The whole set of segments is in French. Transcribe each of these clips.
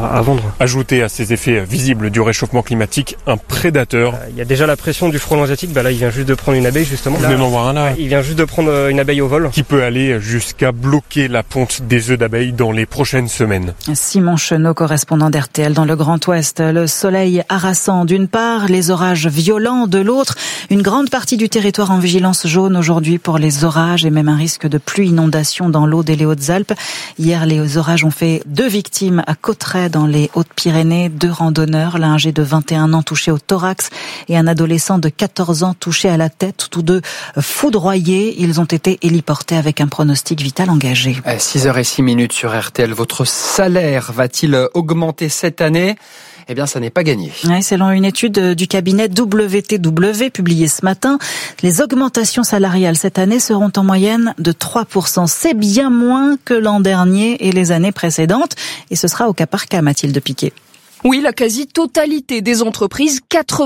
à vendre. Ajouter à ces effets visibles du réchauffement climatique, un prédateur. Il y a déjà la pression du frelon asiatique, là il vient juste de prendre une abeille justement. Vous venez d'en voir un là. Il vient juste de prendre une abeille au vol. Qui peut aller jusqu'à bloquer la ponte des œufs d'abeilles dans les prochaines semaines. Simon Chenot, correspondant d'RTL dans le Grand Ouest. Le soleil harassant d'une part, les orages violents de l'autre. Une grande partie du territoire en vigilance jaune aujourd'hui pour les orages et même un risque de pluie inondation dans l'Aude et les Hautes-Alpes. Hier, les orages ont fait 2 victimes à Cauterets dans les Hautes-Pyrénées, 2 randonneurs, l'un âgé de 21 ans touché au thorax et un adolescent de 14 ans touché à la tête, tous 2 foudroyés. Ils ont été héliportés avec un pronostic vital engagé. 6h06 sur RTL. Votre salaire va-t-il augmenter cette année ? Eh bien, ça n'est pas gagné. Ouais, selon une étude du cabinet WTW publiée ce matin, les augmentations salariales cette année seront en moyenne de 3%. C'est bien moins que l'an dernier et les années précédentes. Et ce sera au cas par cas, Mathilde Piquet. Oui, la quasi-totalité des entreprises,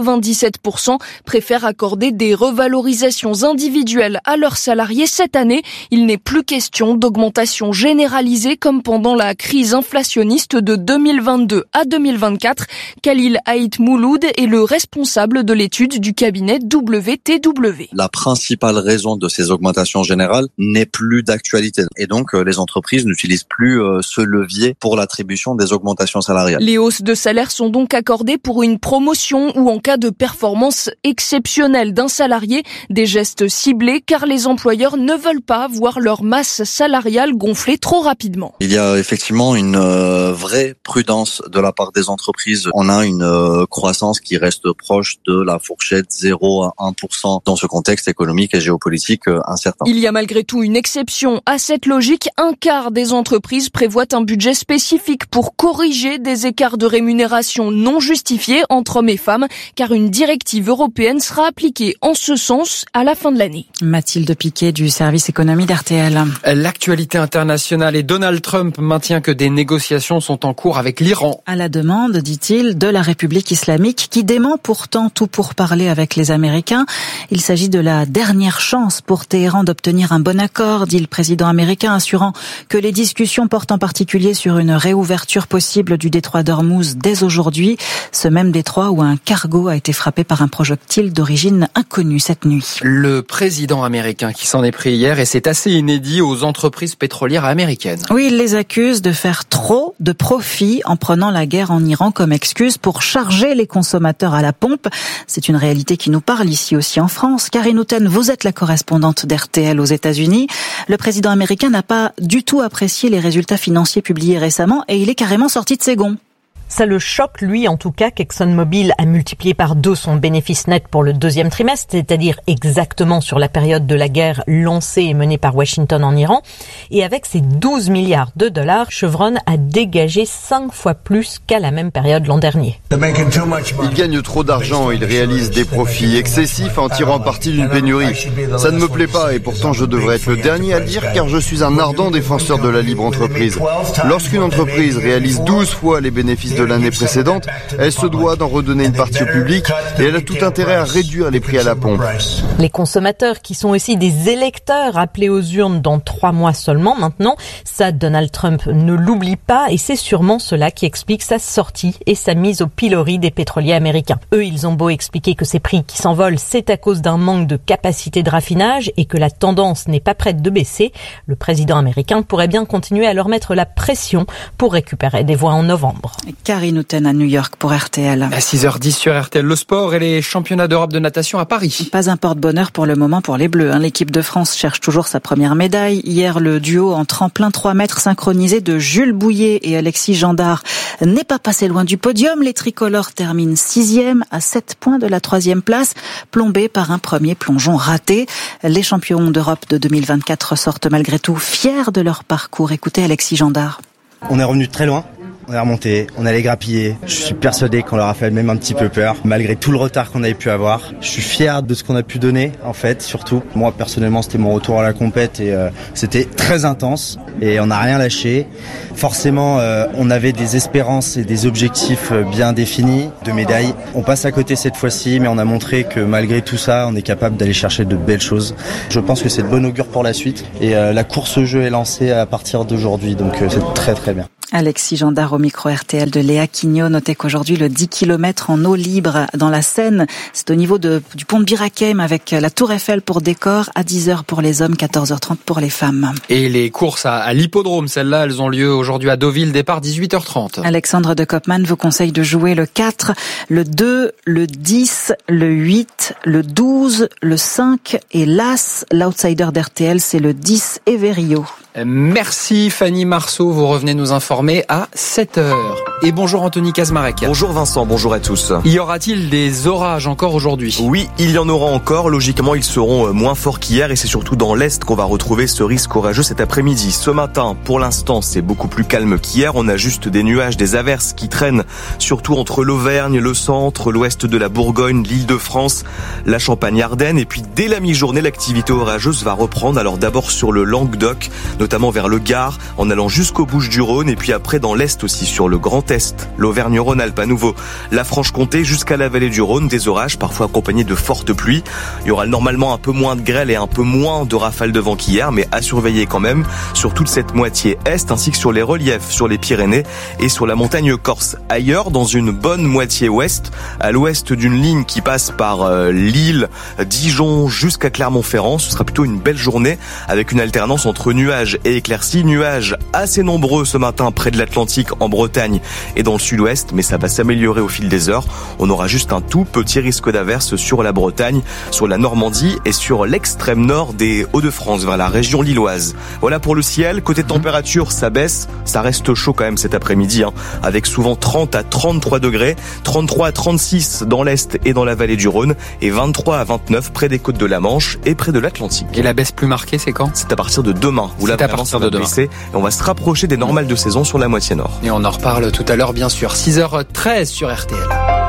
97%, préfèrent accorder des revalorisations individuelles à leurs salariés cette année. Il n'est plus question d'augmentation généralisée comme pendant la crise inflationniste de 2022 à 2024. Khalil Haït Mouloud est le responsable de l'étude du cabinet WTW. La principale raison de ces augmentations générales n'est plus d'actualité. Et donc, les entreprises n'utilisent plus ce levier pour l'attribution des augmentations salariales. Les hausses de salaires sont donc accordés pour une promotion ou en cas de performance exceptionnelle d'un salarié, des gestes ciblés car les employeurs ne veulent pas voir leur masse salariale gonfler trop rapidement. Il y a effectivement une vraie prudence de la part des entreprises. On a une croissance qui reste proche de la fourchette 0 à 1% dans ce contexte économique et géopolitique incertain. Il y a malgré tout une exception à cette logique. Un quart des entreprises prévoient un budget spécifique pour corriger des écarts de rémunération non justifiée entre hommes et femmes, car une directive européenne sera appliquée en ce sens à la fin de l'année. Mathilde Piquet du service économie d'RTL. L'actualité internationale et Donald Trump maintient que des négociations sont en cours avec l'Iran. À la demande, dit-il, de la République islamique qui dément pourtant tout pourparler avec les Américains. Il s'agit de la dernière chance pour Téhéran d'obtenir un bon accord, dit le président américain, assurant que les discussions portent en particulier sur une réouverture possible du détroit d'Ormuz dès aujourd'hui, ce même détroit où un cargo a été frappé par un projectile d'origine inconnue cette nuit. Le président américain qui s'en est pris hier, et c'est assez inédit, aux entreprises pétrolières américaines. Oui, il les accuse de faire trop de profit en prenant la guerre en Iran comme excuse pour charger les consommateurs à la pompe. C'est une réalité qui nous parle ici aussi en France. Karine Houten, vous êtes la correspondante d'RTL aux États-Unis. Le président américain n'a pas du tout apprécié les résultats financiers publiés récemment et il est carrément sorti de ses gonds. Ça le choque, lui, en tout cas, qu'ExxonMobil a multiplié par 2 son bénéfice net pour le 2e trimestre, c'est-à-dire exactement sur la période de la guerre lancée et menée par Washington en Iran. Et avec ses 12 milliards de dollars, Chevron a dégagé 5 fois plus qu'à la même période l'an dernier. Ils gagnent trop d'argent, ils réalisent des profits excessifs en tirant parti d'une pénurie. Ça ne me plaît pas et pourtant je devrais être le dernier à le dire car je suis un ardent défenseur de la libre entreprise. Lorsqu'une entreprise réalise 12 fois les bénéfices de l'année précédente, elle se doit d'en redonner une partie au public et elle a tout intérêt à réduire les prix à la pompe. Les consommateurs qui sont aussi des électeurs appelés aux urnes dans 3 mois seulement maintenant, ça Donald Trump ne l'oublie pas et c'est sûrement cela qui explique sa sortie et sa mise au pilori des pétroliers américains. Eux, ils ont beau expliquer que ces prix qui s'envolent, c'est à cause d'un manque de capacité de raffinage et que la tendance n'est pas prête de baisser, le président américain pourrait bien continuer à leur mettre la pression pour récupérer des voix en novembre. Karine Houten à New York pour RTL. À 6h10 sur RTL, le sport et les championnats d'Europe de natation à Paris. Pas un porte-bonheur pour le moment pour les Bleus. L'équipe de France cherche toujours sa première médaille. Hier, le duo en tremplin 3 mètres synchronisé de Jules Bouillet et Alexis Gendard n'est pas passé loin du podium. Les tricolores terminent 6e à 7 points de la 3e place, plombés par un premier plongeon raté. Les champions d'Europe de 2024 sortent malgré tout fiers de leur parcours. Écoutez Alexis Gendard. On est revenu très loin. On est remonté, on allait grappiller. Je suis persuadé qu'on leur a fait même un petit peu peur, malgré tout le retard qu'on avait pu avoir. Je suis fier de ce qu'on a pu donner, en fait, surtout. Moi, personnellement, c'était mon retour à la compète et c'était très intense et on n'a rien lâché. Forcément, on avait des espérances et des objectifs bien définis de médailles. On passe à côté cette fois-ci, mais on a montré que malgré tout ça, on est capable d'aller chercher de belles choses. Je pense que c'est de bon augure pour la suite et la course au jeu est lancée à partir d'aujourd'hui, donc c'est très très bien. Alexis Gendard au micro RTL de Léa Quignot. Notez qu'aujourd'hui, le 10 km en eau libre dans la Seine, c'est au niveau du pont de Bir Hakeim avec la Tour Eiffel pour décor, à 10h pour les hommes, 14h30 pour les femmes. Et les courses à l'hippodrome, celles-là, elles ont lieu aujourd'hui à Deauville, départ 18h30. Alexandre de Koopman vous conseille de jouer le 4, le 2, le 10, le 8, le 12, le 5 et l'As. L'outsider d'RTL, c'est le 10 Everio. Merci Fanny Marceau, vous revenez nous informer à 7h. Et bonjour Anthony Kazmarek. Bonjour Vincent, bonjour à tous. Y aura-t-il des orages encore aujourd'hui ? Oui, il y en aura encore. Logiquement, ils seront moins forts qu'hier et c'est surtout dans l'Est qu'on va retrouver ce risque orageux cet après-midi. Ce matin, pour l'instant, c'est beaucoup plus calme qu'hier. On a juste des nuages, des averses qui traînent, surtout entre l'Auvergne, le centre, l'ouest de la Bourgogne, l'Île-de-France, la Champagne-Ardenne. Et puis dès la mi-journée, l'activité orageuse va reprendre. Alors d'abord sur le Languedoc, notamment vers le Gard, en allant jusqu'aux Bouches-du-Rhône, et puis après dans l'Est aussi, sur le Grand Est, l'Auvergne-Rhône-Alpes à nouveau, la Franche-Comté jusqu'à la vallée du Rhône, des orages parfois accompagnés de fortes pluies. Il y aura normalement un peu moins de grêle et un peu moins de rafales de vent qu'hier, mais à surveiller quand même sur toute cette moitié Est, ainsi que sur les reliefs, sur les Pyrénées et sur la montagne corse. Ailleurs, dans une bonne moitié Ouest, à l'ouest d'une ligne qui passe par Lille, Dijon jusqu'à Clermont-Ferrand, ce sera plutôt une belle journée avec une alternance entre nuages et éclaircies. Nuages assez nombreux ce matin près de l'Atlantique, en Bretagne et dans le sud-ouest, mais ça va s'améliorer au fil des heures. On aura juste un tout petit risque d'averse sur la Bretagne, sur la Normandie et sur l'extrême nord des Hauts-de-France, vers la région lilloise. Voilà pour le ciel. Côté température, ça baisse. Ça reste chaud quand même cet après-midi, avec souvent 30 à 33 degrés, 33 à 36 dans l'Est et dans la vallée du Rhône, et 23 à 29 près des côtes de la Manche et près de l'Atlantique. Et la baisse plus marquée, c'est quand ? C'est à partir de demain. C'est à partir de demain. Et on va se rapprocher des normales de saison sur la moitié nord. Et on en reparle tout à l'heure, bien sûr. 6h13 sur RTL.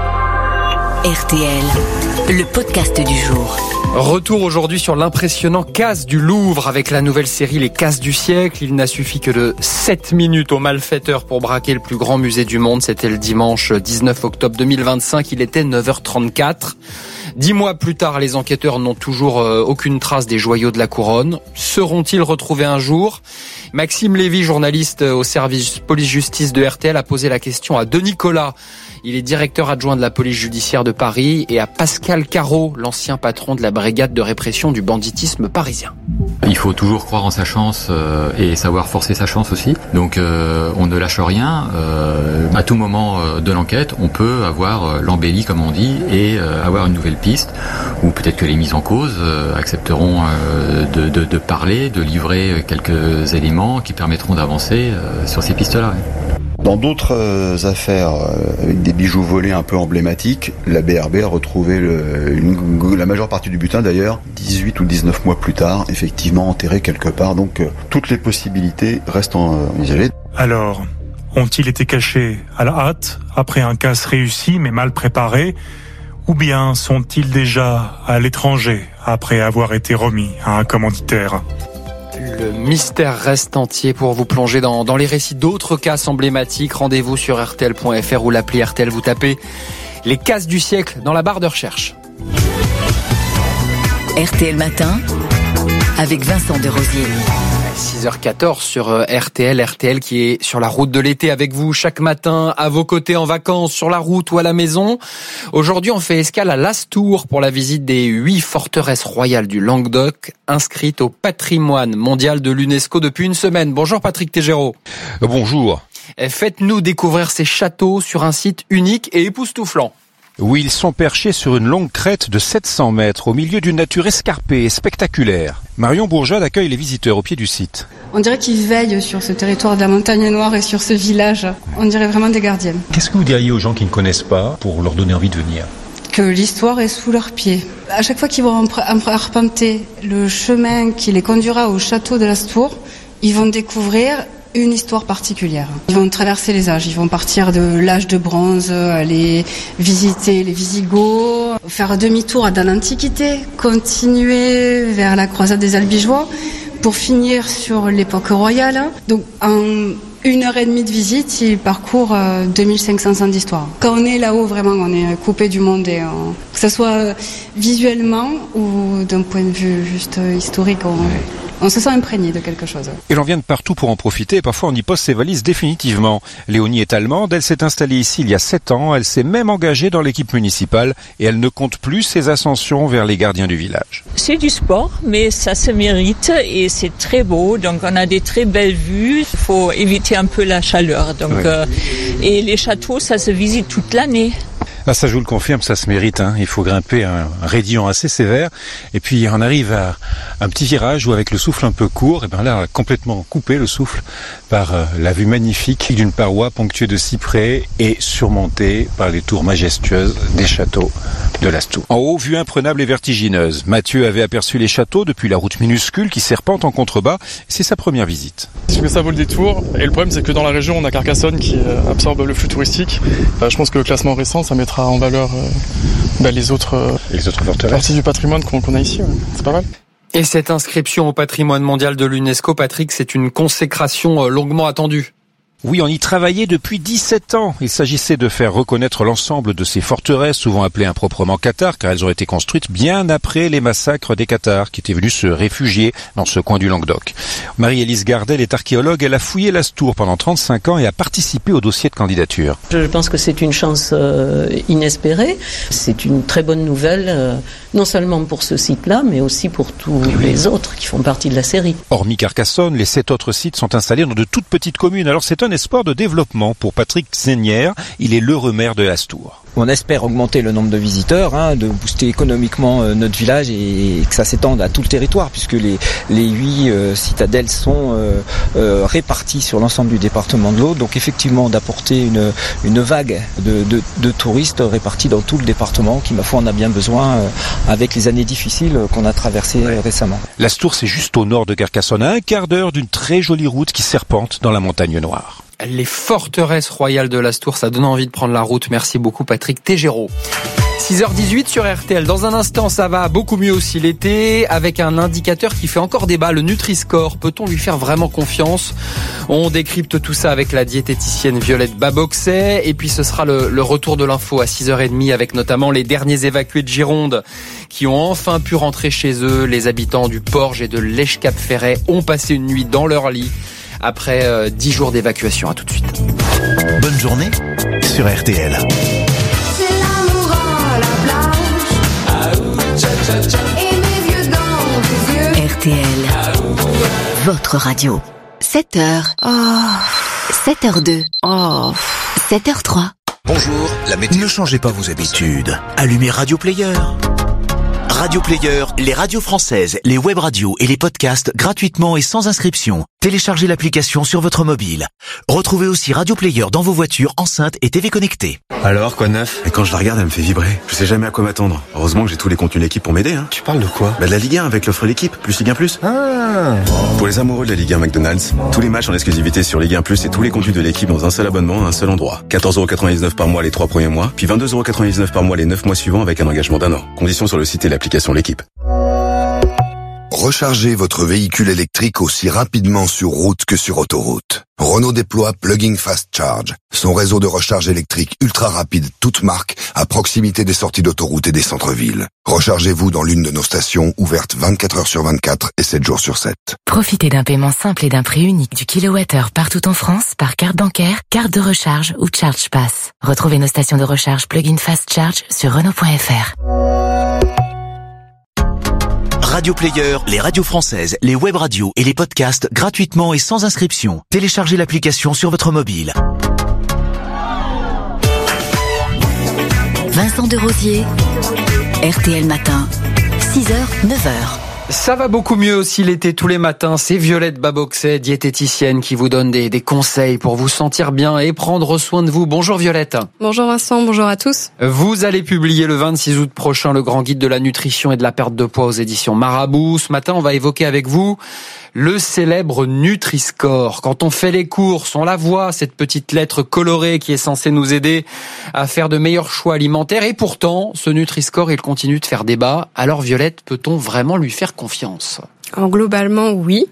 RTL, le podcast du jour. Retour aujourd'hui sur l'impressionnant casse du Louvre avec la nouvelle série Les Casses du siècle. Il n'a suffi que de 7 minutes aux malfaiteurs pour braquer le plus grand musée du monde. C'était le dimanche 19 octobre 2025. Il était 9h34. 10 mois plus tard, les enquêteurs n'ont toujours aucune trace des joyaux de la couronne. Seront-ils retrouvés un jour ? Maxime Lévy, journaliste au service police-justice de RTL, a posé la question à Denis Collat. Il est directeur adjoint de la police judiciaire de Paris, et à Pascal Carreau, l'ancien patron de la brigade de répression du banditisme parisien. Il faut toujours croire en sa chance et savoir forcer sa chance aussi. Donc on ne lâche rien. À tout moment de l'enquête, on peut avoir l'embellie, comme on dit, et avoir une nouvelle piste, ou peut-être que les mises en cause accepteront de parler, de livrer quelques éléments qui permettront d'avancer sur ces pistes-là. Dans d'autres affaires avec des bijoux volés un peu emblématiques, la BRB a retrouvé la majeure partie du butin, d'ailleurs 18 ou 19 mois plus tard, effectivement enterré quelque part. Donc toutes les possibilités restent envisagées. Alors, ont-ils été cachés à la hâte, après un casse réussi mais mal préparé, ou bien sont-ils déjà à l'étranger après avoir été remis à un commanditaire ? Le mystère reste entier. Pour vous plonger dans les récits d'autres casses emblématiques, rendez-vous sur rtl.fr ou l'appli RTL. Vous tapez les casses du siècle dans la barre de recherche. RTL Matin avec Vincent Desrosiers. 6h14 sur RTL. RTL qui est sur la route de l'été avec vous chaque matin, à vos côtés en vacances, sur la route ou à la maison. Aujourd'hui, on fait escale à Lastours pour la visite des 8 forteresses royales du Languedoc, inscrites au patrimoine mondial de l'UNESCO depuis une semaine. Bonjour Patrick Tégéraud. Bonjour. Faites-nous découvrir ces châteaux sur un site unique et époustouflant. Oui, ils sont perchés sur une longue crête de 700 mètres, au milieu d'une nature escarpée et spectaculaire. Marion Bourgeois accueille les visiteurs au pied du site. On dirait qu'ils veillent sur ce territoire de la Montagne Noire et sur ce village. On dirait vraiment des gardiens. Qu'est-ce que vous diriez aux gens qui ne connaissent pas pour leur donner envie de venir ? Que l'histoire est sous leurs pieds. À chaque fois qu'ils vont arpenter le chemin qui les conduira au château de Lastours, ils vont découvrir une histoire particulière. Ils vont traverser les âges, ils vont partir de l'âge de bronze, aller visiter les Visigoths, faire demi-tour dans l'Antiquité, continuer vers la croisade des Albigeois pour finir sur l'époque royale. Donc en 1h30 de visite, ils parcourent 2500 ans d'histoire. Quand on est là-haut, vraiment, on est coupé du monde, et que ce soit visuellement ou d'un point de vue juste historique. On se sent imprégné de quelque chose. Et l'on vient de partout pour en profiter et parfois on y pose ses valises définitivement. Léonie est allemande, elle s'est installée ici il y a 7 ans, elle s'est même engagée dans l'équipe municipale et elle ne compte plus ses ascensions vers les gardiens du village. C'est du sport, mais ça se mérite et c'est très beau, donc on a des très belles vues. Il faut éviter un peu la chaleur, donc et les châteaux, ça se visite toute l'année. Ah, ça je vous le confirme, ça se mérite, hein. Il faut grimper un raidillon assez sévère et puis on arrive à un petit virage où avec le souffle un peu court, et ben là on a complètement coupé le souffle par la vue magnifique d'une paroi ponctuée de cyprès et surmontée par les tours majestueuses des châteaux de l'Astour. En haut, vue imprenable et vertigineuse. Mathieu avait aperçu les châteaux depuis la route minuscule qui serpente en contrebas. C'est sa première visite. Je pense que ça vaut le détour. Et le problème, c'est que dans la région, on a Carcassonne qui absorbe le flux touristique. Je pense que le classement récent, ça mettra en valeur les autres forteresses, parties du patrimoine qu'on a ici. Ouais. C'est pas mal. Et cette inscription au patrimoine mondial de l'UNESCO, Patrick, c'est une consécration longuement attendue. Oui, on y travaillait depuis 17 ans. Il s'agissait de faire reconnaître l'ensemble de ces forteresses, souvent appelées improprement cathares, car elles ont été construites bien après les massacres des cathares, qui étaient venus se réfugier dans ce coin du Languedoc. Marie-Élise Gardel est archéologue, elle a fouillé l'Astour pendant 35 ans et a participé au dossier de candidature. Je pense que c'est une chance inespérée. C'est une très bonne nouvelle, non seulement pour ce site-là, mais aussi pour tous les autres qui font partie de la série. Hormis Carcassonne, les 7 autres sites sont installés dans de toutes petites communes. Alors c'est un espoir de développement pour Patrick Zenière. Il est l'heureux maire de l'Astour. On espère augmenter le nombre de visiteurs, de booster économiquement notre village et que ça s'étende à tout le territoire, puisque les 8 citadelles sont réparties sur l'ensemble du département de l'Aude. Donc effectivement d'apporter une vague de touristes répartis dans tout le département, qui ma foi en a bien besoin avec les années difficiles qu'on a traversées récemment. L'Astour, c'est juste au nord de Carcassonne, à un quart d'heure d'une très jolie route qui serpente dans la montagne noire. Les forteresses royales de l'Astour, ça donne envie de prendre la route. Merci beaucoup Patrick Tégéraud. 6h18 sur RTL. Dans un instant, ça va beaucoup mieux aussi l'été, avec un indicateur qui fait encore débat, le Nutri-Score. Peut-on lui faire vraiment confiance? On décrypte tout ça avec la diététicienne Violette Baboxet. Et puis ce sera le retour de l'info à 6h30 avec notamment les derniers évacués de Gironde qui ont enfin pu rentrer chez eux. Les habitants du Porge et de l'Èche-Cap-Ferret ont passé une nuit dans leur lit après 10 jours d'évacuation. À tout de suite. Bonne journée sur RTL. C'est l'amour à la plage. Et mes vieux dans tes yeux. RTL, votre radio. 7h. Oh. 7h02. Oh. 7h03. Bonjour, la météo. Ne changez pas vos habitudes. Allumez Radio Player. Radio Player, les radios françaises, les web radios et les podcasts gratuitement et sans inscription. Téléchargez l'application sur votre mobile. Retrouvez aussi Radio Player dans vos voitures, enceintes et TV connectées. Alors, quoi de neuf? Et quand je la regarde, elle me fait vibrer. Je sais jamais à quoi m'attendre. Heureusement que j'ai tous les contenus de l'équipe pour m'aider. Tu parles de quoi? De la Ligue 1 avec l'offre l'équipe, plus Ligue 1 Plus. Ah. Pour les amoureux de la Ligue 1 McDonald's, tous les matchs en exclusivité sur Ligue 1 Plus et tous les contenus de l'équipe dans un seul abonnement à un seul endroit. 14,99€ par mois les 3 premiers mois, puis 22,99€ par mois les 9 mois suivants avec un engagement d'1 an. Conditions sur le site et l'application L'équipe. Rechargez votre véhicule électrique aussi rapidement sur route que sur autoroute. Renault déploie Plug-in Fast Charge, son réseau de recharge électrique ultra rapide toute marque à proximité des sorties d'autoroute et des centres-villes. Rechargez-vous dans l'une de nos stations ouvertes 24 heures sur 24 et 7 jours sur 7. Profitez d'un paiement simple et d'un prix unique du kilowattheure partout en France par carte bancaire, carte de recharge ou Charge Pass. Retrouvez nos stations de recharge Plug-in Fast Charge sur Renault.fr. Radio Player, les radios françaises, les web radios et les podcasts gratuitement et sans inscription. Téléchargez l'application sur votre mobile. Vincent Desrosiers, RTL Matin, 6h, 9h. Ça va beaucoup mieux aussi l'été tous les matins. C'est Violette Baboxet, diététicienne, qui vous donne des conseils pour vous sentir bien et prendre soin de vous. Bonjour Violette. Bonjour Vincent, bonjour à tous. Vous allez publier le 26 août prochain le grand guide de la nutrition et de la perte de poids aux éditions Marabout. Ce matin, on va évoquer avec vous le célèbre Nutri-Score. Quand on fait les courses, on la voit, cette petite lettre colorée qui est censée nous aider à faire de meilleurs choix alimentaires. Et pourtant, ce Nutri-Score, il continue de faire débat. Alors Violette, peut-on vraiment lui faire confiance ? Alors, globalement, oui.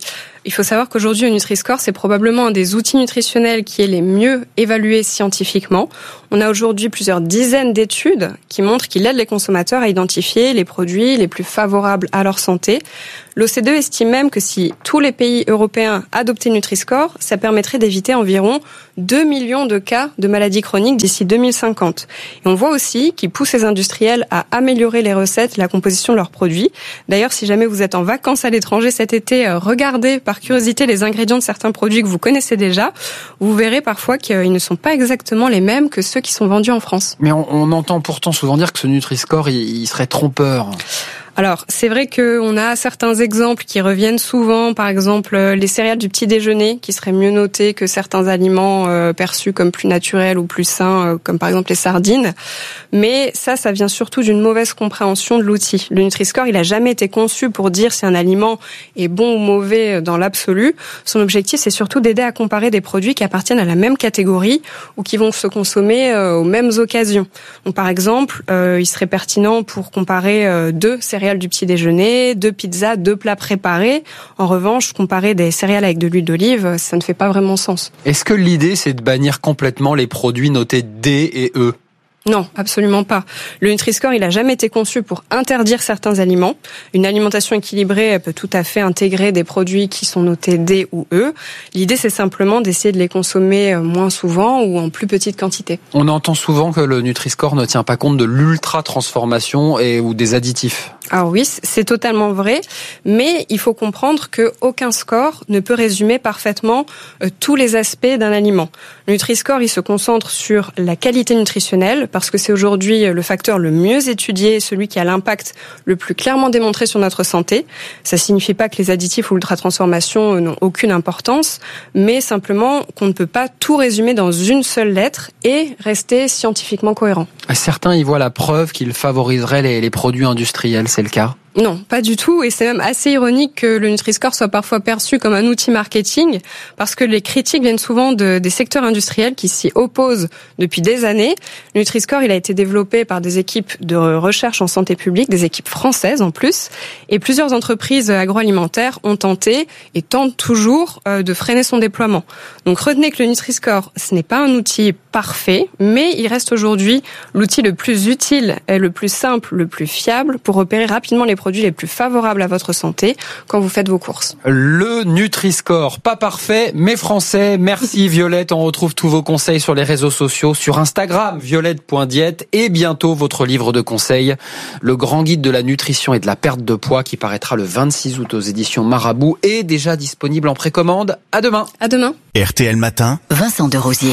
Il faut savoir qu'aujourd'hui, le Nutri-Score, c'est probablement un des outils nutritionnels qui est les mieux évalués scientifiquement. On a aujourd'hui plusieurs dizaines d'études qui montrent qu'il aide les consommateurs à identifier les produits les plus favorables à leur santé. L'OCDE estime même que si tous les pays européens adoptaient Nutri-Score, ça permettrait d'éviter environ 2 millions de cas de maladies chroniques d'ici 2050. Et on voit aussi qu'il pousse les industriels à améliorer les recettes et la composition de leurs produits. D'ailleurs, si jamais vous êtes en vacances à l'étranger cet été, regardez par curiosité les ingrédients de certains produits que vous connaissez déjà. Vous verrez parfois qu'ils ne sont pas exactement les mêmes que ceux qui sont vendus en France. Mais on entend pourtant souvent dire que ce Nutri-Score, il serait trompeur. Alors, c'est vrai qu'on a certains exemples qui reviennent souvent, par exemple les céréales du petit déjeuner qui seraient mieux notées que certains aliments perçus comme plus naturels ou plus sains, comme par exemple les sardines. Mais ça vient surtout d'une mauvaise compréhension de l'outil. Le Nutri-Score, il a jamais été conçu pour dire si un aliment est bon ou mauvais dans l'absolu. Son objectif, c'est surtout d'aider à comparer des produits qui appartiennent à la même catégorie ou qui vont se consommer aux mêmes occasions. Donc, par exemple, il serait pertinent pour comparer deux céréales du petit déjeuner, 2 pizzas, 2 plats préparés. En revanche, comparer des céréales avec de l'huile d'olive, ça ne fait pas vraiment sens. Est-ce que l'idée, c'est de bannir complètement les produits notés D et E ? Non, absolument pas. Le Nutri-Score, il a jamais été conçu pour interdire certains aliments. Une alimentation équilibrée, elle peut tout à fait intégrer des produits qui sont notés D ou E. L'idée, c'est simplement d'essayer de les consommer moins souvent ou en plus petite quantité. On entend souvent que le Nutri-Score ne tient pas compte de l'ultra-transformation ou des additifs. Ah oui, c'est totalement vrai, mais il faut comprendre qu'aucun score ne peut résumer parfaitement tous les aspects d'un aliment. Le Nutri-Score, il se concentre sur la qualité nutritionnelle, parce que c'est aujourd'hui le facteur le mieux étudié, celui qui a l'impact le plus clairement démontré sur notre santé. Ça signifie pas que les additifs ou l'ultra-transformation n'ont aucune importance, mais simplement qu'on ne peut pas tout résumer dans une seule lettre et rester scientifiquement cohérent. Certains y voient la preuve qu'ils favoriseraient les produits industriels, c'est le cas ? Non, pas du tout, et c'est même assez ironique que le Nutri-Score soit parfois perçu comme un outil marketing, parce que les critiques viennent souvent des secteurs industriels qui s'y opposent depuis des années. Le Nutri-Score, il a été développé par des équipes de recherche en santé publique, des équipes françaises en plus, et plusieurs entreprises agroalimentaires ont tenté et tentent toujours de freiner son déploiement. Donc retenez que le Nutri-Score, ce n'est pas un outil parfait, mais il reste aujourd'hui l'outil le plus utile, le plus simple, le plus fiable pour repérer rapidement les produits les plus favorables à votre santé quand vous faites vos courses. Le Nutri-Score, pas parfait, mais français. Merci Violette, on retrouve tous vos conseils sur les réseaux sociaux, sur Instagram, violette.diète, et bientôt votre livre de conseils, le grand guide de la nutrition et de la perte de poids qui paraîtra le 26 août aux éditions Marabout, est déjà disponible en précommande. À demain. À demain. RTL Matin, Vincent Desrosiers.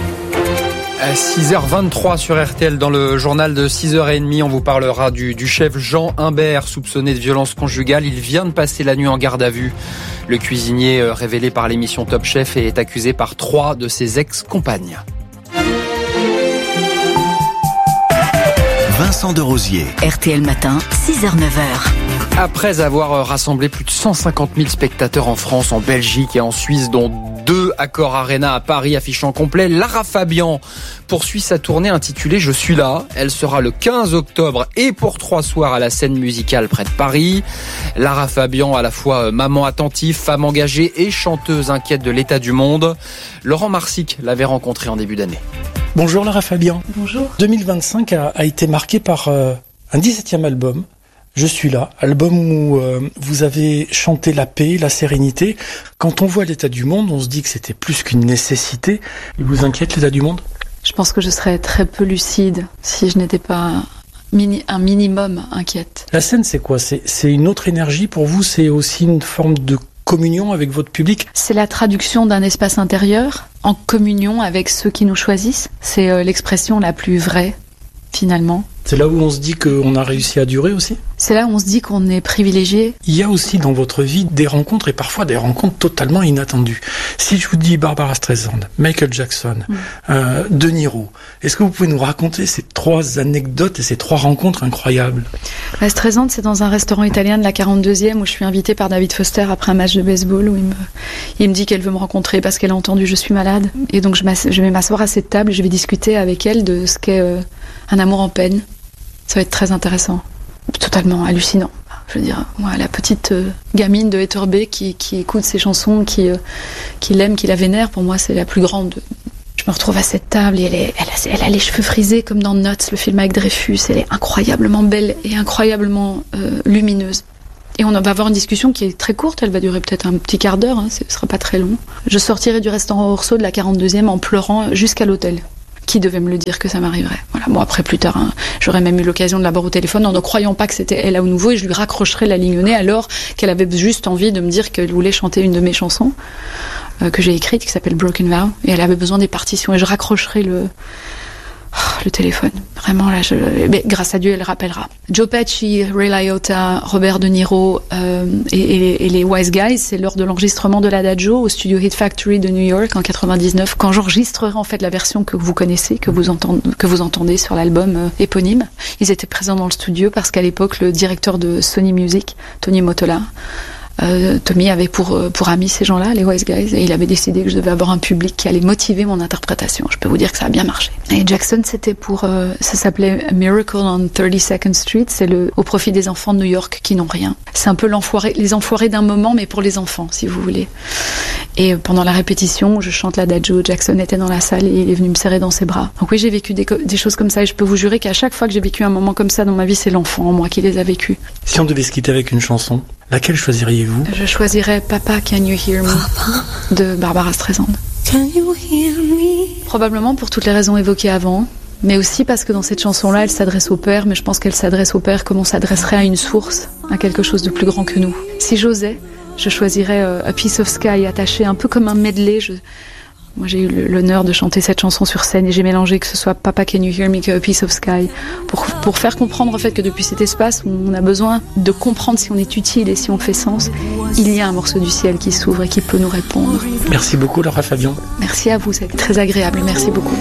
6h23 sur RTL, dans le journal de 6h30, on vous parlera du chef Jean Imbert, soupçonné de violence conjugale. Il vient de passer la nuit en garde à vue. Le cuisinier révélé par l'émission Top Chef est accusé par 3 de ses ex-compagnes. Vincent Desrosiers. RTL Matin, 6h-9h. Après avoir rassemblé plus de 150 000 spectateurs en France, en Belgique et en Suisse, dont 2 Accor Arena à Paris affichant complet, Lara Fabian poursuit sa tournée intitulée « Je suis là ». Elle sera le 15 octobre et pour 3 soirs à la Scène Musicale près de Paris. Lara Fabian, à la fois maman attentive, femme engagée et chanteuse inquiète de l'état du monde. Laurent Marsic l'avait rencontrée en début d'année. Bonjour Lara Fabian. Bonjour. 2025 a été marqué par un 17e album. Je suis là, album où vous avez chanté la paix, la sérénité. Quand on voit l'état du monde, on se dit que c'était plus qu'une nécessité. Il vous inquiète l'état du monde ? Je pense que je serais très peu lucide si je n'étais pas un minimum inquiète. La scène, c'est quoi ? C'est une autre énergie pour vous ? C'est aussi une forme de communion avec votre public ? C'est la traduction d'un espace intérieur en communion avec ceux qui nous choisissent. C'est l'expression la plus vraie, finalement. C'est là où on se dit qu'on a réussi à durer aussi ? C'est là où on se dit qu'on est privilégié. Il y a aussi dans votre vie des rencontres, et parfois des rencontres totalement inattendues. Si je vous dis Barbara Streisand, Michael Jackson, De Niro, est-ce que vous pouvez nous raconter ces 3 anecdotes et ces 3 rencontres incroyables ? Streisand, c'est dans un restaurant italien de la 42e où je suis invitée par David Foster après un match de baseball où il me dit qu'elle veut me rencontrer parce qu'elle a entendu « Je suis malade ». Et donc je vais m'asseoir à cette table et je vais discuter avec elle de ce qu'est un amour en peine. Ça va être très intéressant. Totalement hallucinant. Je veux dire, moi, la petite gamine de Etterbeek qui écoute ses chansons, qui l'aime, qui la vénère, pour moi, c'est la plus grande. Je me retrouve à cette table et elle a les cheveux frisés comme dans Nuts, le film avec Dreyfus. Elle est incroyablement belle et incroyablement lumineuse. Et on va avoir une discussion qui est très courte, elle va durer peut-être un petit quart d'heure, ce sera pas très long. Je sortirai du restaurant Orso de la 42e en pleurant jusqu'à l'hôtel. Qui devait me le dire que ça m'arriverait. Voilà. Bon, après, plus tard, j'aurais même eu l'occasion de l'avoir au téléphone en ne croyant pas que c'était elle à nouveau et je lui raccrocherais la ligne au nez alors qu'elle avait juste envie de me dire qu'elle voulait chanter une de mes chansons que j'ai écrite, qui s'appelle Broken Vow, et elle avait besoin des partitions et je raccrocherais le téléphone. Vraiment, là, mais grâce à Dieu, elle rappellera. Joe Pesci, Ray Liotta, Robert De Niro et les Wise Guys, c'est lors de l'enregistrement de l'Adagio au studio Hit Factory de New York en 99, quand j'enregistrerai en fait la version que vous connaissez, que vous entendez sur l'album éponyme. Ils étaient présents dans le studio parce qu'à l'époque, le directeur de Sony Music, Tony Mottola, Tommy avait pour amis ces gens-là, les Wise Guys, et il avait décidé que je devais avoir un public qui allait motiver mon interprétation. Je peux vous dire que ça a bien marché. Et Jackson, c'était ça s'appelait Miracle on 32nd Street, c'est au profit des enfants de New York qui n'ont rien. C'est un peu les enfoirés d'un moment, mais pour les enfants, si vous voulez. Et pendant la répétition, je chante l'Adagio, Jackson était dans la salle et il est venu me serrer dans ses bras. Donc oui, j'ai vécu des choses comme ça et je peux vous jurer qu'à chaque fois que j'ai vécu un moment comme ça dans ma vie, c'est l'enfant en moi qui les a vécus. Si on devait se quitter avec une chanson, laquelle choisiriez-vous ? Je choisirais Papa, Can You Hear Me de Barbara Streisand. Can you hear me? Probablement pour toutes les raisons évoquées avant, mais aussi parce que dans cette chanson-là, elle s'adresse au père, mais je pense qu'elle s'adresse au père comme on s'adresserait à une source, à quelque chose de plus grand que nous. Si j'osais, je choisirais A Piece of Sky attaché un peu comme un medley. Moi, j'ai eu l'honneur de chanter cette chanson sur scène et j'ai mélangé que ce soit Papa Can You Hear Me que A Piece of Sky pour faire comprendre en fait que depuis cet espace où on a besoin de comprendre si on est utile et si on fait sens, il y a un morceau du ciel qui s'ouvre et qui peut nous répondre. Merci beaucoup Laura Fabian. Merci à vous, c'est très agréable. Merci beaucoup.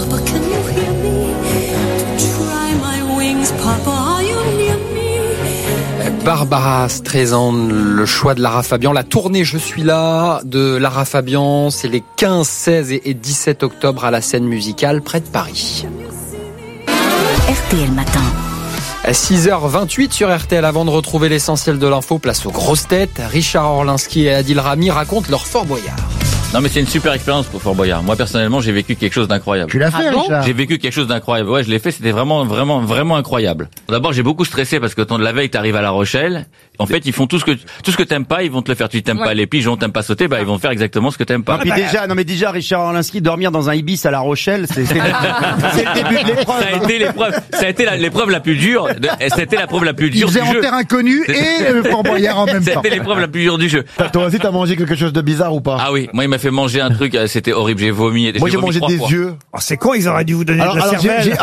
Barbara Streisand, le choix de Lara Fabian, la tournée Je suis là de Lara Fabian, c'est les 15, 16 et 17 octobre à la Scène Musicale près de Paris. RTL Matin. À 6h28 sur RTL, avant de retrouver l'essentiel de l'info, place aux grosses têtes. Richard Orlinski et Adil Rami racontent leur Fort Boyard. Non mais c'est une super expérience pour Fort Boyard. Moi personnellement j'ai vécu quelque chose d'incroyable. Tu l'as fait Richard ? J'ai vécu quelque chose d'incroyable. Ouais, je l'ai fait, c'était vraiment incroyable. D'abord j'ai beaucoup stressé parce que quand la veille t'arrives à La Rochelle, en fait ils font tout ce que t'aimes pas, ils vont te le faire. Tu t'aimes pas les pigeons, t'aimes pas sauter, ils vont faire exactement ce que t'aimes pas. Et puis déjà Richard Orlinski, dormir dans un Ibis à La Rochelle, c'est le début de l'épreuve. Ça a été l'épreuve la plus dure. C'était l'épreuve la plus dure du jeu. Il faisait en terre inconnue et Fort Boyard en même temps. C'était l'épreuve la plus dure du jeu. Toi aussi t'as mangé quelque chose de bizarre ou pas ? Ah oui, moi il m'a fait manger un truc, c'était horrible, j'ai vomi. Moi j'ai mangé des yeux. Oh, c'est con, ils auraient dû vous donner de la cervelle.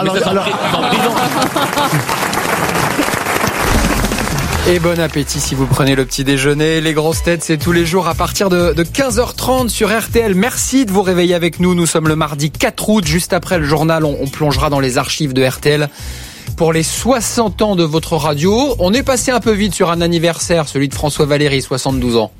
Et bon appétit si vous prenez le petit déjeuner. Les grosses têtes, c'est tous les jours à partir de 15h30 sur RTL. Merci de vous réveiller avec nous. Nous sommes le mardi 4 août. Juste après le journal, on plongera dans les archives de RTL. Pour les 60 ans de votre radio, on est passé un peu vite sur un anniversaire, celui de François Valéry, 72 ans.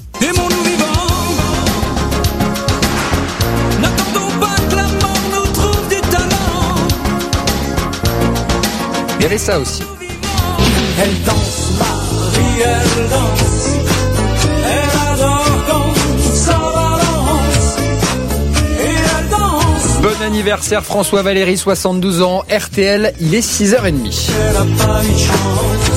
Il y avait ça aussi. Elle danse, Marie, elle danse. Elle adore quand ça balance. Et elle danse. Bon anniversaire François Valéry, 72 ans. RTL, il est 6h30. Elle a pas eu de chance.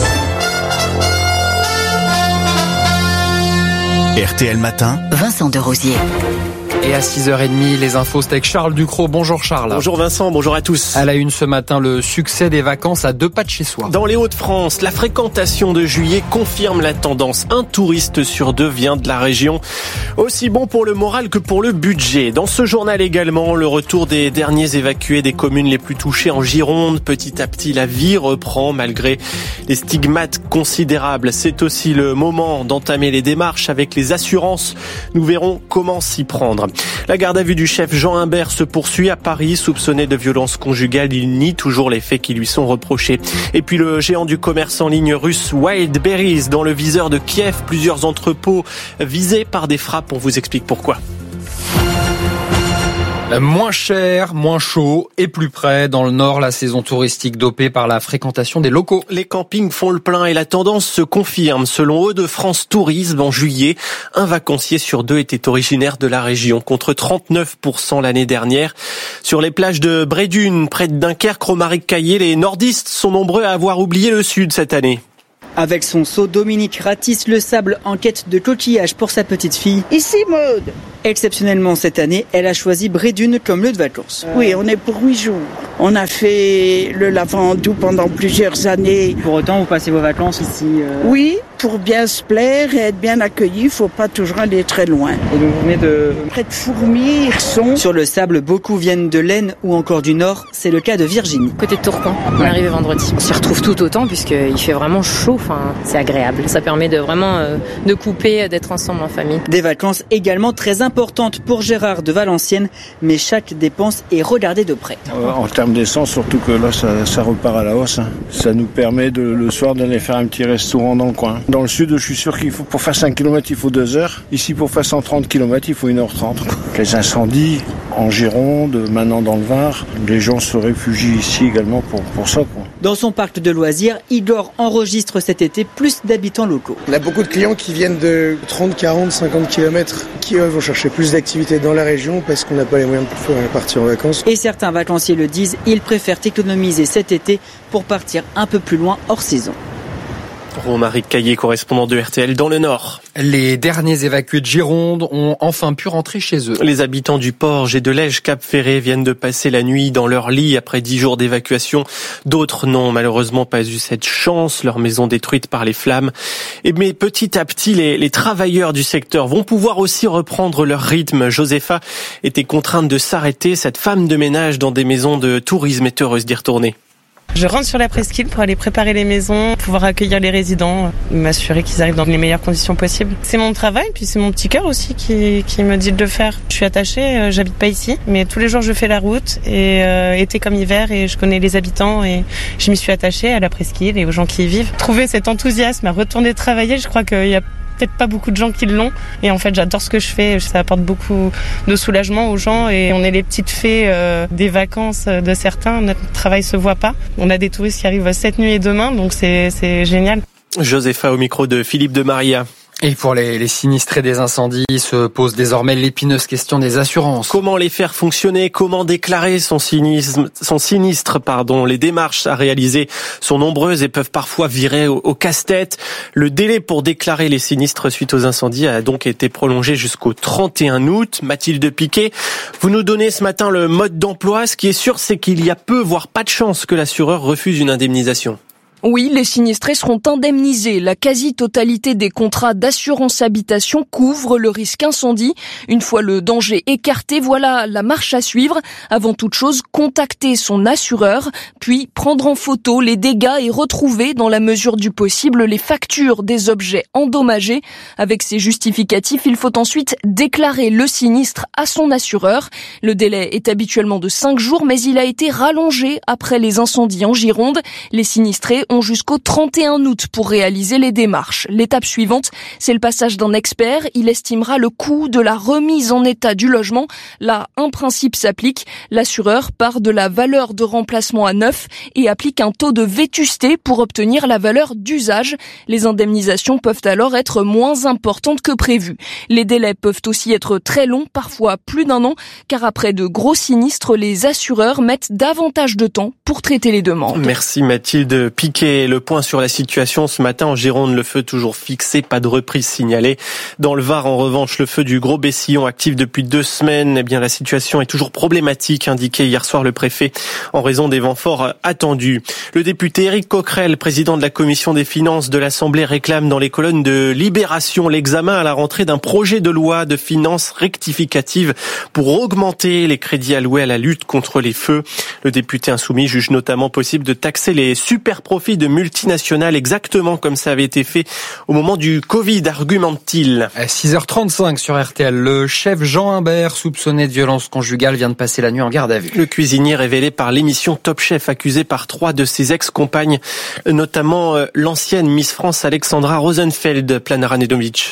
RTL Matin. Vincent Derosier. Et à 6h30, les infos, c'est avec Charles Ducrot. Bonjour Charles. Bonjour Vincent, bonjour à tous. À la une ce matin, le succès des vacances à 2 pas de chez soi. Dans les Hauts-de-France, la fréquentation de juillet confirme la tendance. Un touriste sur 2 vient de la région. Aussi bon pour le moral que pour le budget. Dans ce journal également, le retour des derniers évacués des communes les plus touchées en Gironde. Petit à petit, la vie reprend malgré les stigmates considérables. C'est aussi le moment d'entamer les démarches avec les assurances. Nous verrons comment s'y prendre. La garde à vue du chef Jean Imbert se poursuit à Paris. Soupçonné de violence conjugale, il nie toujours les faits qui lui sont reprochés. Et puis le géant du commerce en ligne russe Wildberries dans le viseur de Kiev. Plusieurs entrepôts visés par des frappes. On vous explique pourquoi. Moins cher, moins chaud et plus près. Dans le Nord, la saison touristique dopée par la fréquentation des locaux. Les campings font le plein et la tendance se confirme. Selon Hauts-de-France Tourisme, en juillet, un vacancier sur 2 était originaire de la région, contre 39% l'année dernière. Sur les plages de Brédune, près de Dunkerque, Romaric Caillé, les nordistes sont nombreux à avoir oublié le sud cette année. Avec son seau, Dominique ratisse le sable en quête de coquillages pour sa petite fille. Ici, Maude. Exceptionnellement, cette année, elle a choisi Brédune comme lieu de vacances. Oui, on est pour 8 jours. On a fait le Lavandou pendant plusieurs années. Pour autant, vous passez vos vacances ici Oui, pour bien se plaire et être bien accueilli, il faut pas toujours aller très loin. Et donc vous venez de... Près de Fourmies, Hirson. Sur le sable, beaucoup viennent de l'Aisne ou encore du Nord. C'est le cas de Virginie. Côté de Tourcoing, on est arrivé vendredi. On s'y retrouve tout autant puisqu'il fait vraiment chaud, c'est agréable. Ça permet de vraiment de couper, d'être ensemble en famille. Des vacances également très importantes pour Gérard de Valenciennes, mais chaque dépense est regardée de près. En termes d'essence, surtout que là ça repart à la hausse. Ça nous permet le soir d'aller faire un petit restaurant dans le coin. Dans le sud, je suis sûr qu'il faut, pour faire 5 km, il faut 2 heures. Ici, pour faire 130 km, il faut 1h30. Les incendies en Gironde, maintenant dans le Var, les gens se réfugient ici également pour ça, quoi. Dans son parc de loisirs, Igor enregistre cet été plus d'habitants locaux. On a beaucoup de clients qui viennent de 30, 40, 50 km qui vont chercher plus d'activités dans la région parce qu'on n'a pas les moyens de partir en vacances. Et certains vacanciers le disent, ils préfèrent économiser cet été pour partir un peu plus loin hors saison. Romaric Caillé, correspondant de RTL dans le Nord. Les derniers évacués de Gironde ont enfin pu rentrer chez eux. Les habitants du Porge et de l'Ège Cap-Ferré viennent de passer la nuit dans leur lit après 10 jours d'évacuation. D'autres n'ont malheureusement pas eu cette chance, leur maison détruite par les flammes. Mais petit à petit, les travailleurs du secteur vont pouvoir aussi reprendre leur rythme. Josepha était contrainte de s'arrêter. Cette femme de ménage dans des maisons de tourisme est heureuse d'y retourner. Je rentre sur la presqu'île pour aller préparer les maisons, pouvoir accueillir les résidents, m'assurer qu'ils arrivent dans les meilleures conditions possibles. C'est mon travail, puis c'est mon petit cœur aussi qui me dit de le faire. Je suis attachée, j'habite pas ici, mais tous les jours je fais la route, et été comme hiver, et je connais les habitants, et je m'y suis attachée à la presqu'île et aux gens qui y vivent. Trouver cet enthousiasme à retourner travailler, je crois qu'il y a peut-être pas beaucoup de gens qui l'ont, et en fait j'adore ce que je fais, ça apporte beaucoup de soulagement aux gens, et on est les petites fées des vacances de certains, notre travail se voit pas. On a des touristes qui arrivent cette nuit et demain, donc c'est génial. Josepha au micro de Philippe de Maria. Et pour les sinistrés des incendies se pose désormais l'épineuse question des assurances. Comment les faire fonctionner? Comment déclarer son sinistre? Les démarches à réaliser sont nombreuses et peuvent parfois virer au casse-tête. Le délai pour déclarer les sinistres suite aux incendies a donc été prolongé jusqu'au 31 août. Mathilde Piquet, vous nous donnez ce matin le mode d'emploi. Ce qui est sûr, c'est qu'il y a peu, voire pas de chance que l'assureur refuse une indemnisation. Oui, les sinistrés seront indemnisés. La quasi-totalité des contrats d'assurance habitation couvre le risque incendie. Une fois le danger écarté, voilà la marche à suivre. Avant toute chose, contacter son assureur, puis prendre en photo les dégâts et retrouver, dans la mesure du possible, les factures des objets endommagés. Avec ces justificatifs, il faut ensuite déclarer le sinistre à son assureur. Le délai est habituellement de 5 jours, mais il a été rallongé après les incendies en Gironde. Les sinistrés ont jusqu'au 31 août pour réaliser les démarches. L'étape suivante, c'est le passage d'un expert. Il estimera le coût de la remise en état du logement. Là, un principe s'applique. L'assureur part de la valeur de remplacement à neuf et applique un taux de vétusté pour obtenir la valeur d'usage. Les indemnisations peuvent alors être moins importantes que prévu. Les délais peuvent aussi être très longs, parfois plus d'1 an, car après de gros sinistres, les assureurs mettent davantage de temps pour traiter les demandes. Merci Mathilde Piquet. Le point sur la situation ce matin en Gironde, le feu toujours fixé, pas de reprise signalée. Dans le Var, en revanche, le feu du Gros Bessillon actif depuis 2 semaines. Eh bien, la situation est toujours problématique, indiquait hier soir le préfet, en raison des vents forts attendus. Le député Éric Coquerel, président de la commission des finances de l'Assemblée, réclame dans les colonnes de Libération l'examen à la rentrée d'un projet de loi de finances rectificative pour augmenter les crédits alloués à la lutte contre les feux. Le député insoumis juge notamment possible de taxer les super profits de multinationales, exactement comme ça avait été fait au moment du Covid, argumente-t-il. À 6h35 sur RTL, le chef Jean Imbert, soupçonné de violence conjugale, vient de passer la nuit en garde à vue. Le cuisinier révélé par l'émission Top Chef, accusé par 3 de ses ex-compagnes, notamment l'ancienne Miss France Alexandra Rosenfeld, Planara Nedovic.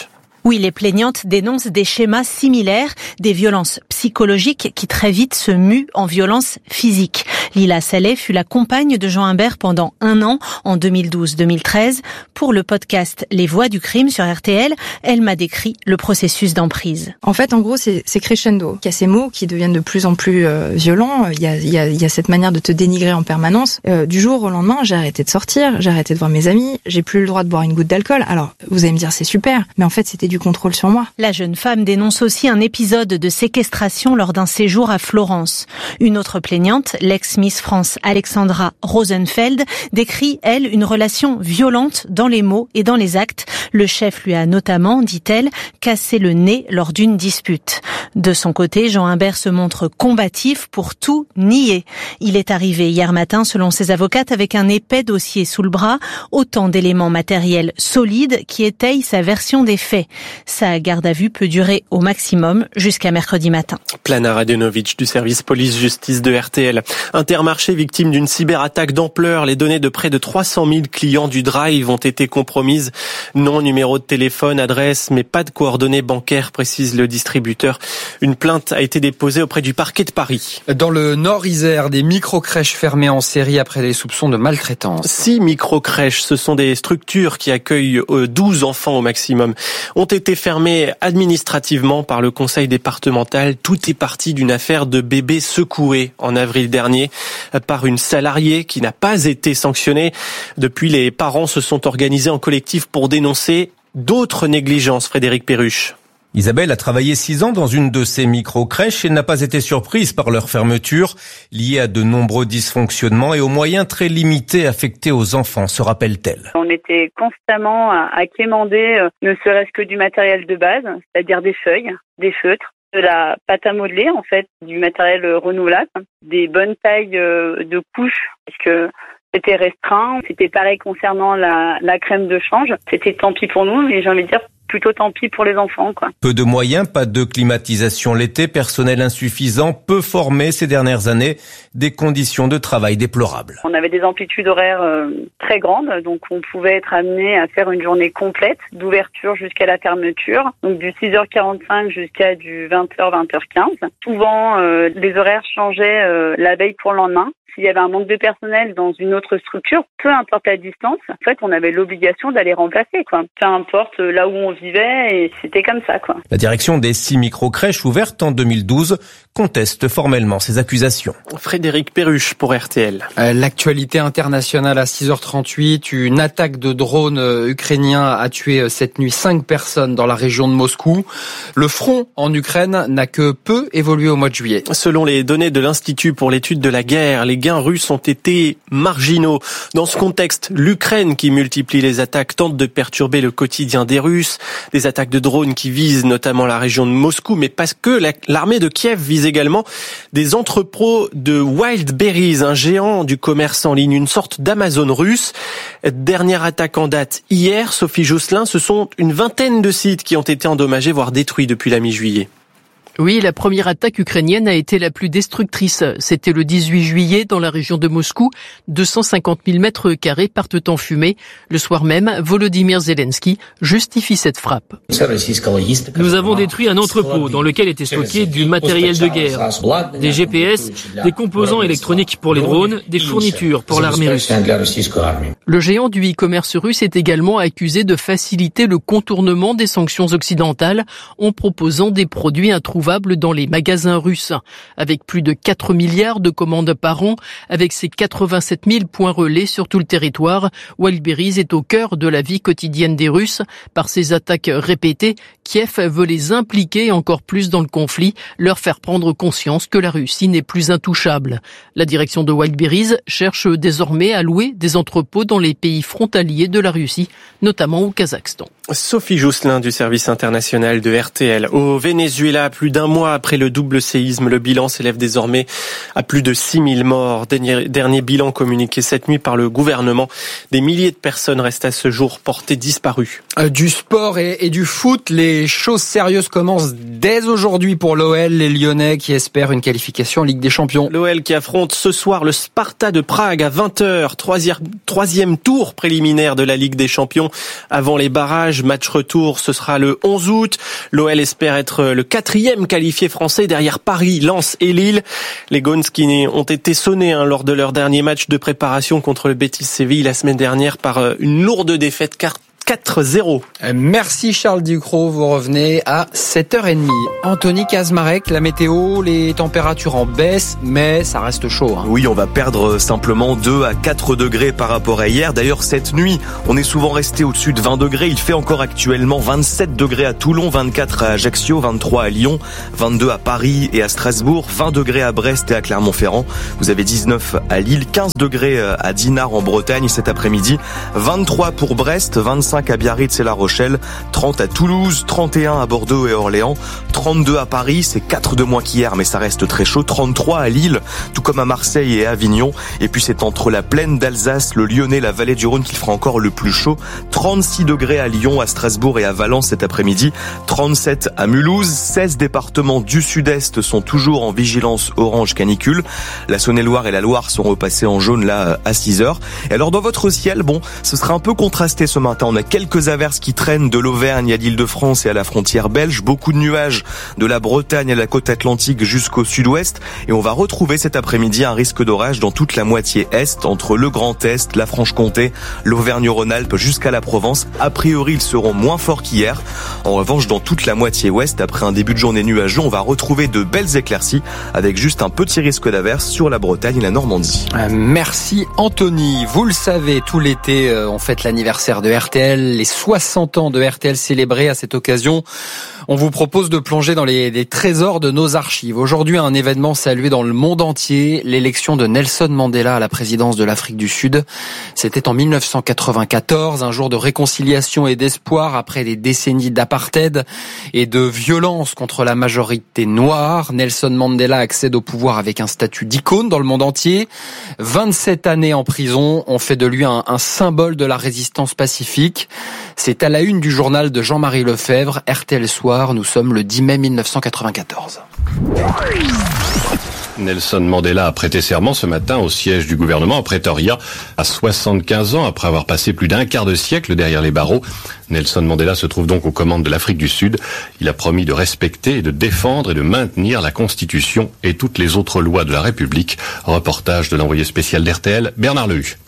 Oui, les plaignantes dénoncent des schémas similaires, des violences psychologiques qui très vite se muent en violences physiques. Lila Saleh fut la compagne de Jean Humbert pendant 1 an, en 2012-2013. Pour le podcast Les Voix du crime sur RTL, elle m'a décrit le processus d'emprise. En fait, en gros, c'est crescendo. Il y a ces mots qui deviennent de plus en plus violents. Il y a cette manière de te dénigrer en permanence. Du jour au lendemain, j'ai arrêté de sortir, j'ai arrêté de voir mes amis, j'ai plus le droit de boire une goutte d'alcool. Alors, vous allez me dire, c'est super, mais en fait, c'était du contrôle sur moi. La jeune femme dénonce aussi un épisode de séquestration lors d'un séjour à Florence. Une autre plaignante, l'ex-Miss France Alexandra Rosenfeld, décrit, elle, une relation violente dans les mots et dans les actes. Le chef lui a notamment, dit-elle, cassé le nez lors d'une dispute. De son côté, Jean Humbert se montre combatif pour tout nier. Il est arrivé hier matin, selon ses avocates, avec un épais dossier sous le bras, autant d'éléments matériels solides qui étayent sa version des faits. Sa garde à vue peut durer au maximum jusqu'à mercredi matin. Plana Radenovic du service police-justice de RTL. Intermarché victime d'une cyberattaque d'ampleur. Les données de près de 300 000 clients du Drive ont été compromises. Nom, numéro de téléphone, adresse, mais pas de coordonnées bancaires, précise le distributeur. Une plainte a été déposée auprès du parquet de Paris. Dans le Nord-Isère, des micro-crèches fermées en série après des soupçons de maltraitance. 6 micro-crèches, ce sont des structures qui accueillent 12 enfants au maximum, ont été fermées administrativement par le conseil départemental. Tout est parti d'une affaire de bébés secoués en avril dernier par une salariée qui n'a pas été sanctionnée. Depuis, les parents se sont organisés en collectif pour dénoncer d'autres négligences. Frédéric Perruche. Isabelle a travaillé 6 ans dans une de ces micro-crèches et n'a pas été surprise par leur fermeture, liée à de nombreux dysfonctionnements et aux moyens très limités affectés aux enfants, se rappelle-t-elle. On était constamment à quémander ne serait-ce que du matériel de base, c'est-à-dire des feuilles, des feutres, de la pâte à modeler, en fait, du matériel renouvelable, des bonnes tailles de couches, parce que c'était restreint. C'était pareil concernant la crème de change. C'était tant pis pour nous, mais j'ai envie de dire plutôt tant pis pour les enfants, quoi. Peu de moyens, pas de climatisation l'été, personnel insuffisant, peu formé ces dernières années, des conditions de travail déplorables. On avait des amplitudes horaires très grandes, donc on pouvait être amené à faire une journée complète, d'ouverture jusqu'à la fermeture, donc du 6h45 jusqu'à du 20h, 20h15. Souvent, les horaires changeaient la veille pour le lendemain. S'il y avait un manque de personnel dans une autre structure, peu importe la distance, en fait, on avait l'obligation d'aller remplacer, quoi. Peu importe là où on vivait, et c'était comme ça, quoi. La direction des 6 micro-crèches ouvertes en 2012 conteste formellement ces accusations. Frédéric Perruche pour RTL. L'actualité internationale à 6h38, une attaque de drone ukrainien a tué cette nuit 5 personnes dans la région de Moscou. Le front en Ukraine n'a que peu évolué au mois de juillet. Selon les données de l'Institut pour l'étude de la guerre, les gains russes ont été marginaux. Dans ce contexte, l'Ukraine qui multiplie les attaques tente de perturber le quotidien des Russes. Des attaques de drones qui visent notamment la région de Moscou, mais parce que l'armée de Kiev vise également des entrepôts de Wildberries, un géant du commerce en ligne, une sorte d'Amazon russe. Dernière attaque en date hier, Sophie Jousselin, ce sont une vingtaine de sites qui ont été endommagés, voire détruits depuis la mi-juillet. Oui, la première attaque ukrainienne a été la plus destructrice. C'était le 18 juillet dans la région de Moscou. 250 000 mètres carrés partent en fumée. Le soir même, Volodymyr Zelensky justifie cette frappe. Nous avons détruit un entrepôt dans lequel était stocké du matériel de guerre, des GPS, des composants électroniques pour les drones, des fournitures pour l'armée russe. Le géant du e-commerce russe est également accusé de faciliter le contournement des sanctions occidentales en proposant des produits introuvables dans les magasins russes. Avec plus de 4 milliards de commandes par an, avec ses 87 000 points relais sur tout le territoire, Wildberries est au cœur de la vie quotidienne des Russes. Par ses attaques répétées, Kiev veut les impliquer encore plus dans le conflit, leur faire prendre conscience que la Russie n'est plus intouchable. La direction de Wildberries cherche désormais à louer des entrepôts dans les pays frontaliers de la Russie, notamment au Kazakhstan. Sophie Jousselin du service international de RTL. Au Venezuela, plus d'un mois après le double séisme, le bilan s'élève désormais à plus de 6000 morts. Dernier bilan communiqué cette nuit par le gouvernement. Des milliers de personnes restent à ce jour portées disparues. Du sport et du foot, les choses sérieuses commencent dès aujourd'hui pour l'OL, les Lyonnais qui espèrent une qualification en Ligue des Champions. L'OL qui affronte ce soir le Sparta de Prague à 20h, troisième tour préliminaire de la Ligue des Champions avant les barrages. Match retour, ce sera le 11 août. L'OL espère être le 4e qualifié français derrière Paris, Lens et Lille. Les Gones qui ont été sonnés lors de leur dernier match de préparation contre le Betis Séville la semaine dernière par une lourde défaite 4-0. Merci Charles Ducrot, vous revenez à 7h30. Anthony Kazmarek, la météo, les températures en baisse, mais ça reste chaud. Oui, on va perdre simplement 2 à 4 degrés par rapport à hier. D'ailleurs, cette nuit, on est souvent resté au-dessus de 20 degrés. Il fait encore actuellement 27 degrés à Toulon, 24 à Ajaccio, 23 à Lyon, 22 à Paris et à Strasbourg, 20 degrés à Brest et à Clermont-Ferrand. Vous avez 19 à Lille, 15 degrés à Dinard en Bretagne cet après-midi, 23 pour Brest, 25 à Biarritz et La Rochelle, 30 à Toulouse, 31 à Bordeaux et Orléans, 32 à Paris, c'est 4 de moins qu'hier mais ça reste très chaud, 33 à Lille, tout comme à Marseille et à Avignon, et puis c'est entre la plaine d'Alsace, le Lyonnais, la vallée du Rhône qu'il fera encore le plus chaud, 36 degrés à Lyon, à Strasbourg et à Valence cet après-midi, 37 à Mulhouse, 16 départements du sud-est sont toujours en vigilance orange canicule, la Saône-et-Loire et la Loire sont repassées en jaune là à 6h, et alors dans votre ciel, ce sera un peu contrasté ce matin, on a quelques averses qui traînent de l'Auvergne à l'Île-de-France et à la frontière belge, beaucoup de nuages de la Bretagne à la côte atlantique jusqu'au sud-ouest, et on va retrouver cet après-midi un risque d'orage dans toute la moitié est, entre le Grand Est, la Franche-Comté, l'Auvergne-Rhône-Alpes jusqu'à la Provence. A priori, ils seront moins forts qu'hier. En revanche, dans toute la moitié ouest, après un début de journée nuageux, on va retrouver de belles éclaircies avec juste un petit risque d'averse sur la Bretagne et la Normandie. Merci Anthony. Vous le savez, tout l'été, on fête l'anniversaire de RTL, les 60 ans de RTL célébrés. À cette occasion, on vous propose de plonger dans les trésors de nos archives. Aujourd'hui, un événement salué dans le monde entier, l'élection de Nelson Mandela à la présidence de l'Afrique du Sud. C'était en 1994, un jour de réconciliation et d'espoir après des décennies d'apartheid et de violence contre la majorité noire. Nelson Mandela accède au pouvoir avec un statut d'icône dans le monde entier. 27 années en prison ont fait de lui un symbole de la résistance pacifique. C'est à la une du journal de Jean-Marie Lefebvre, RTL Soir. Nous sommes le 10 mai 1994. Nelson Mandela a prêté serment ce matin au siège du gouvernement à Pretoria, à 75 ans après avoir passé plus d'un quart de siècle derrière les barreaux. Nelson Mandela se trouve donc aux commandes de l'Afrique du Sud. Il a promis de respecter et de défendre et de maintenir la Constitution et toutes les autres lois de la République. Reportage de l'envoyé spécial d'RTL, Bernard Lehu.